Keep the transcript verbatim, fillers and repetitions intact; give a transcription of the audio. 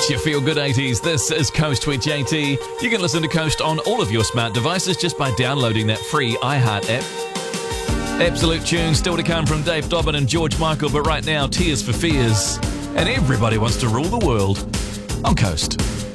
It's your Feel Good eighties. This is Coast with J T. You can listen to Coast on all of your smart devices just by downloading that free iHeart app. Absolute tunes still to come from Dave Dobbin and George Michael, but right now, Tears for Fears. And everybody wants to rule the world on Coast.